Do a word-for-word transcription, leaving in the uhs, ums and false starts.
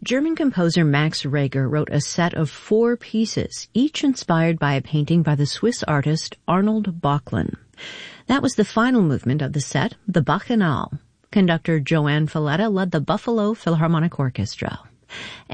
German composer Max Reger wrote a set of four pieces, each inspired by a painting by the Swiss artist Arnold Böcklin. That was the final movement of the set, the Bacchanal. Conductor Joanne Falletta led the Buffalo Philharmonic Orchestra.